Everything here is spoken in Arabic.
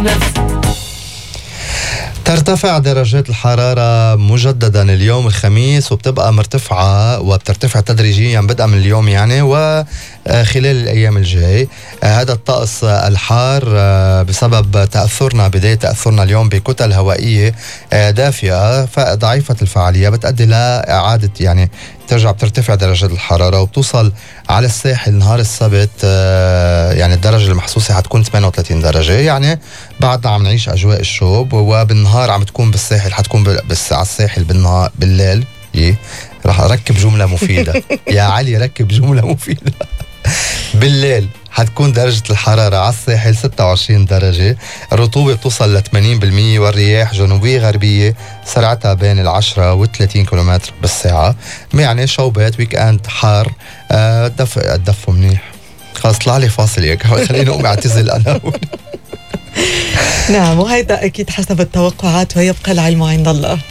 ترتفع درجات الحرارة مجددا اليوم الخميس، وبتبقى مرتفعة وبترتفع تدريجيا بدءا من اليوم يعني وخلال الأيام الجاي. هذا الطقس الحار بسبب بداية تأثرنا اليوم بكتل هوائية دافئة ضعيفة الفعالية بتؤدي لإعادة يعني ترجع بترتفع درجات الحرارة وبتوصل على الساحل نهار السبت يعني الدرجة المحسوسة حتكون 38 درجة. يعني بعدنا عم نعيش أجواء الشوب، وبالنهار عم تكون بالساحل حتكون بس على الساحل بالنهار. بالليل رح أركب جملة مفيدة يا علي، ركب جملة مفيدة. بالليل حتكون درجة الحرارة على الساحل 26 درجة، الرطوبة بتوصل ل 80%، والرياح جنوبية غربية سرعتها بين 10 و 30 كيلومتر بالساعة. يعني شوبات ويك اند حار. الدف منيح. خلاص طلع لي فاصل ياك، خليني أقوم أعتزل أنا. نعم، وهيدا أكيد حسب التوقعات، ويبقى العلم عند الله.